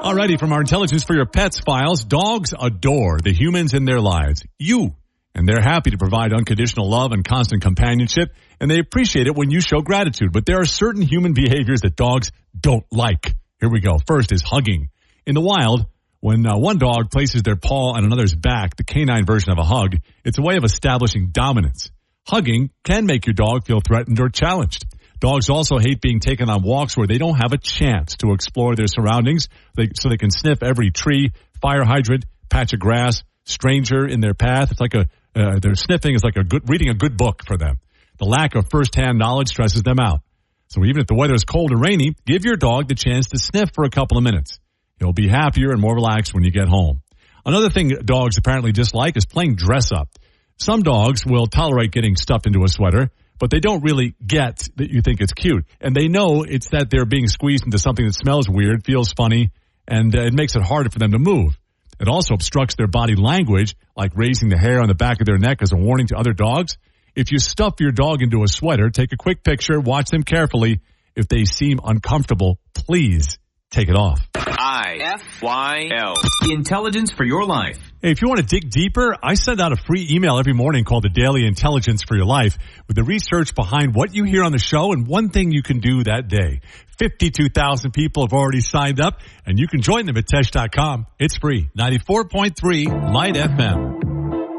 Alrighty, from our Intelligence for Your Pets files, dogs adore the humans in their lives. You. And they're happy to provide unconditional love and constant companionship, and they appreciate it when you show gratitude. But there are certain human behaviors that dogs don't like. Here we go. First is hugging. In the wild, when one dog places their paw on another's back, the canine version of a hug, it's a way of establishing dominance. Hugging can make your dog feel threatened or challenged. Dogs also hate being taken on walks where they don't have a chance to explore their surroundings, so they can sniff every tree, fire hydrant, patch of grass, stranger in their path. It's like their sniffing is like reading a good book for them. The lack of first-hand knowledge stresses them out. So even if the weather is cold or rainy, give your dog the chance to sniff for a couple of minutes. He'll be happier and more relaxed when you get home. Another thing dogs apparently dislike is playing dress-up. Some dogs will tolerate getting stuffed into a sweater, but they don't really get that you think it's cute. And they know it's that they're being squeezed into something that smells weird, feels funny, and it makes it harder for them to move. It also obstructs their body language, like raising the hair on the back of their neck as a warning to other dogs. If you stuff your dog into a sweater, take a quick picture, watch them carefully. If they seem uncomfortable, please take it off. IFYL. The Intelligence for Your Life. Hey, if you want to dig deeper, I send out a free email every morning called the Daily Intelligence for Your Life with the research behind what you hear on the show and one thing you can do that day. 52,000 people have already signed up, and you can join them at Tesh.com. It's free. 94.3 Light FM.